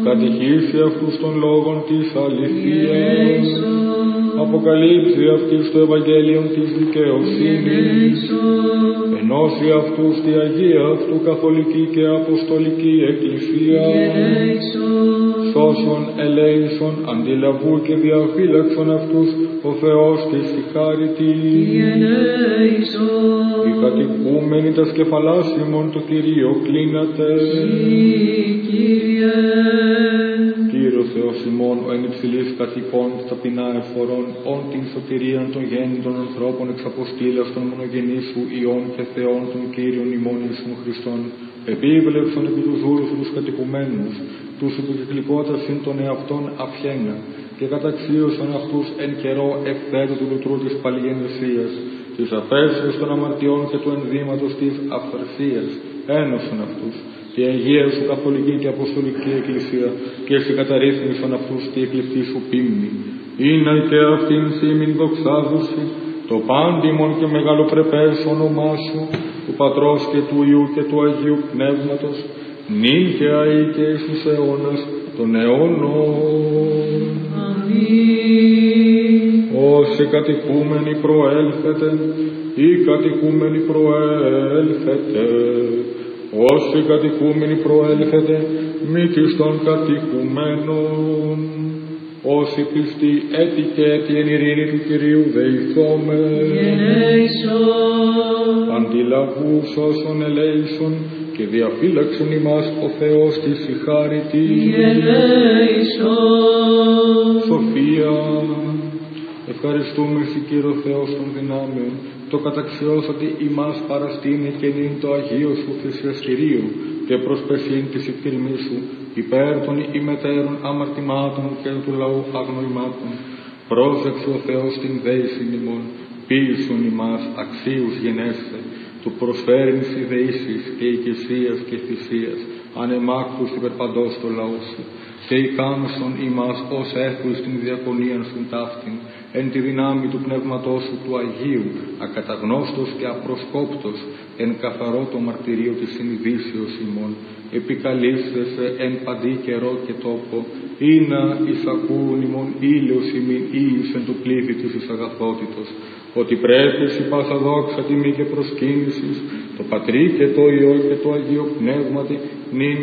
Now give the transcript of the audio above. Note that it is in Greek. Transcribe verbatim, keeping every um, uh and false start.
κατηχήσει αυτούς των λόγων της αληθείας, αποκαλύψει αυτής το Ευαγγέλιο της δικαιοσύνης, ενώσει αυτούς τη Αγία αυτού καθολική και αποστολική Εκκλησία, σώσον ελέησον αντιλαβού και διαφύλαξον αυτούς ο Θεός της συγχάρητη, οι κατοικούμενοι τα σκεφαλάσιμον το Κυρίο κλείνατε. Κύριο Θεός ημών, ο εν υψηλής κατοικών ταπεινά εφορών, όν την σωτηρίαν των γέννητων ανθρώπων εξαποστήλας των μονογενής σου Υιών και Θεών των Κύριων ημών Ιησούν Χριστών, επίβλεψον επί τους ούρους τους κατοικουμένους, τους υποκυκλικότας συν των εαυτών αυχένα, και καταξίωσαν αυτούς εν καιρό ευθέτου του λουτρού της παλιγενεσίας, της αφέσεως των αμαρτιών και του ενδύματος της αυθαρσίας, ένωσαν αυτούς, τη Αγία σου καθολική και αποστολική Εκκλησία, και εσύ καταρρύθμισαν αυτούς τη εκλειπτή σου πίμνη. Είναι και αυτήν σήμην δοξάζουσι, το πάντιμον και μεγαλοπρεπές όνομά σου, του Πατρός και του Υιού και του Αγίου Πνεύματος, νυν και αεί και εις τους αιώνας των αιώνων. Αμήν. Όσοι κατοικούμενοι προέλθετε, ή κατοικούμενοι προέλθετε, όσοι κατοικούμενοι προέλθετε, μη της των κατοικουμένων. Όσοι πιστοί έτη και έτη εν ειρήνη του Κυρίου δεηθώμε. Αντιλαβούς όσων ελέησον και διαφύλαξον ημάς ο Θεός της συγχάρητη. Σοφία. Ευχαριστούμε σοι Κύριο Θεός των δυνάμεων, το καταξιώσατε ημάς παραστήνε και νυν το Αγίο σου θυσιαστηρίο και προσπεσίν της υπηρμής σου υπέρ των ημετέρων αμαρτημάτων και του λαού αγνοημάτων. Πρόσεξε ο Θεός την δέησιν ημών, ποιήσουν ημάς αξίους γενέσθε, του προσφέρειν ιδεήσεις και οικησίας και θυσίας, ανεμάκτους υπερπαντός το λαό σου, και ικάμεσον ημάς ως έθουης την διακονίαν σου ταύτην, εν τη δυνάμει του Πνεύματός σου του Αγίου, ακαταγνώστος και απροσκόπτος, εν καθαρό το μαρτυρίο της συνειδήσεως ημών, επικαλύσθεσαι εν παντή καιρό και τόπο, ή να εισακούν ημών ήλιος ημίν ίης εν το πλήθη της εις αγαθότητος, ότι πρέπει η πάσα δόξα τιμή και προσκύνησης, το Πατρί και το Υιό και το Αγίο Πνεύματι, νυν